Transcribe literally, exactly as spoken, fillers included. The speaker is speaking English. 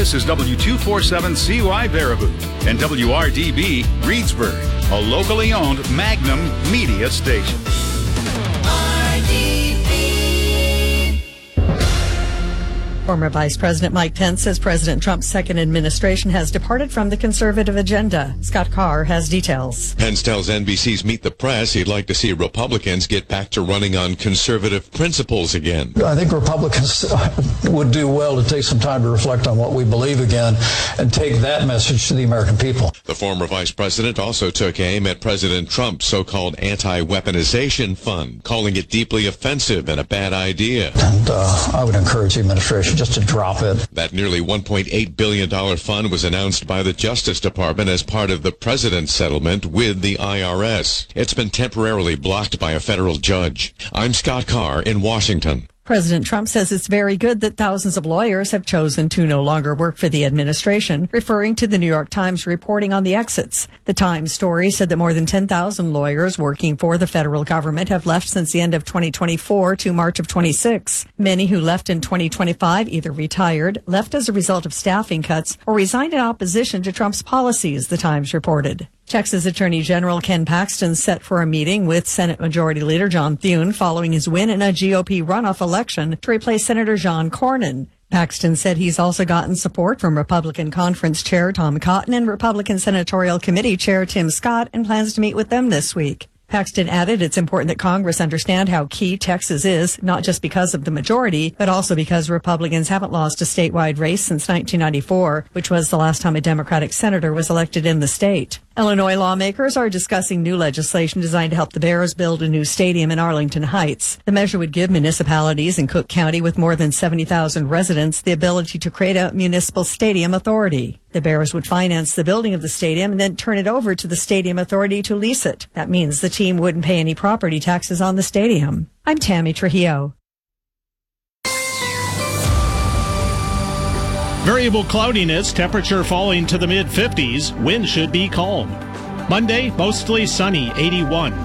This is W two forty-seven C Y Baraboo and W R D B Reedsburg, a locally owned Magnum media station. Former Vice President Mike Pence says President Trump's second administration has departed from the conservative agenda. Scott Carr has details. Pence tells N B C's Meet the Press he'd like to see Republicans get back to running on conservative principles again. I think Republicans would do well to take some time to reflect on what we believe again and take that message to the American people. The former vice president also took aim at President Trump's so-called anti-weaponization fund, calling it deeply offensive and a bad idea. And uh, I would encourage the administration just to drop it. That nearly one point eight billion dollars fund was announced by the Justice Department as part of the president's settlement with the I R S. It's been temporarily blocked by a federal judge. I'm Scott Carr in Washington. President Trump says it's very good that thousands of lawyers have chosen to no longer work for the administration, referring to the New York Times reporting on the exits. The Times story said that more than ten thousand lawyers working for the federal government have left since the end of twenty twenty-four to March of twenty-six. Many who left in twenty twenty-five either retired, left as a result of staffing cuts, or resigned in opposition to Trump's policies, the Times reported. Texas Attorney General Ken Paxton set for a meeting with Senate Majority Leader John Thune following his win in a G O P runoff election to replace Senator John Cornyn. Paxton said he's also gotten support from Republican Conference Chair Tom Cotton and Republican Senatorial Committee Chair Tim Scott and plans to meet with them this week. Paxton added it's important that Congress understand how key Texas is, not just because of the majority, but also because Republicans haven't lost a statewide race since nineteen ninety-four, which was the last time a Democratic senator was elected in the state. Illinois lawmakers are discussing new legislation designed to help the Bears build a new stadium in Arlington Heights. The measure would give municipalities in Cook County with more than seventy thousand residents the ability to create a municipal stadium authority. The Bears would finance the building of the stadium and then turn it over to the stadium authority to lease it. That means the team wouldn't pay any property taxes on the stadium. I'm Tammy Trujillo. Variable cloudiness, temperature falling to the mid fifties. Wind should be calm. Monday, mostly sunny, eighty-one.